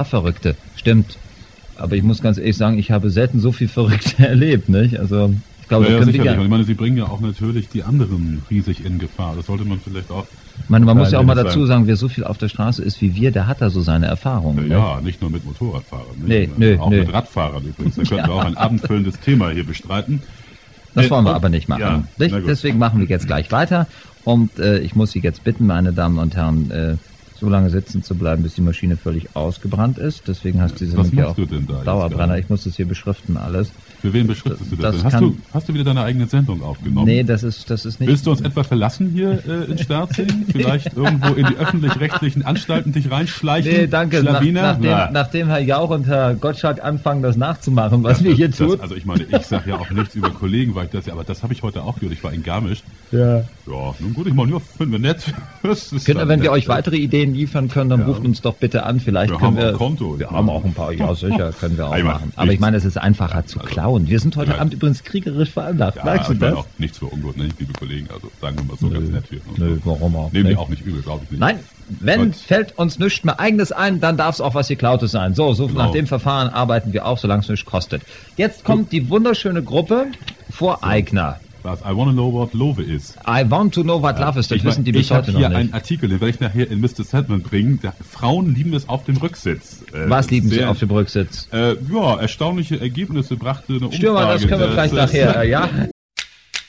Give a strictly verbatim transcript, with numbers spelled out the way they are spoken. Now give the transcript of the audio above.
Verrückte, stimmt. Aber ich muss ganz ehrlich sagen, ich habe selten so viel Verrückte erlebt, nicht? Also, ich glaube, ja, das ja, können sicherlich. Und ich meine, sie bringen ja auch natürlich die anderen riesig in Gefahr. Das sollte man vielleicht auch... Ich meine, man muss ja auch mal sagen. dazu sagen, wer so viel auf der Straße ist wie wir, der hat da so seine Erfahrungen. Ja, nicht, nicht nur mit Motorradfahrern. Nicht? Nee, nö, auch nö. mit Radfahrern übrigens. Da könnten ja. wir auch ein abendfüllendes Thema hier bestreiten. Das äh, wollen wir und, aber nicht machen. Ja, nicht? Deswegen machen wir jetzt gleich weiter. Und äh, ich muss Sie jetzt bitten, meine Damen und Herren, äh, so lange sitzen zu bleiben, bis die Maschine völlig ausgebrannt ist. Deswegen hast du diese Was hier machst auch du denn da Dauerbrenner. Ich muss das hier beschriften alles. Für wen beschriftest du das, das denn? Hast kann- du, hast du wieder deine eigene Sendung aufgenommen? Nee, das ist, das ist nicht... Willst du uns etwa verlassen hier äh, in Sterzing? Vielleicht irgendwo in die öffentlich-rechtlichen Anstalten dich reinschleichen? Nee, danke. Nach, Schlawiner? nachdem, Na. nachdem Herr Jauch und Herr Gottschalk anfangen, das nachzumachen, was wir hier das, tun. also ich meine, ich sage ja auch nichts über Kollegen, weil ich das ja, aber das habe ich heute auch gehört. Ich war in Garmisch. Ja. Ja, nun gut, ich meine, ja, finden wir nett. Das ist Können, dann wenn wir nett. euch weitere Ideen liefern können, dann Ja. ruft uns doch bitte an. Vielleicht Wir können haben wir. auch ein Konto. Wir haben auch ein paar, ja sicher, können wir auch Ich meine, machen. Aber nichts- ich meine, es ist einfacher zu also, klauen. Wir sind heute ja. Abend übrigens kriegerisch veranlagt. Ja, Merkst du ich meine das? auch nichts für ungut, ne, liebe Kollegen. Also sagen wir mal so ganz nett hier. Nö, warum auch Nehmen die nicht? auch nicht übel, glaube ich nicht. Nein, wenn Gott. fällt uns nichts mehr Eigenes ein, dann darf es auch was Geklautes sein. So, so Genau. nach dem Verfahren arbeiten wir auch, solange es nichts kostet. Jetzt kommt die wunderschöne Gruppe Voreigner. Was? I wanna know what Love is. I want to know what love is. Das Ich wissen mein, die bis ich habe heute hier noch einen nicht. Artikel, den werde ich nachher in Mister Sandman bringen. Der, Frauen lieben es auf dem Rücksitz. Äh, Was lieben Sie sehr- auf dem Rücksitz? Äh, ja, erstaunliche Ergebnisse brachte eine Umfrage. Stürmer, das können wir Äh, vielleicht das- nachher, ja?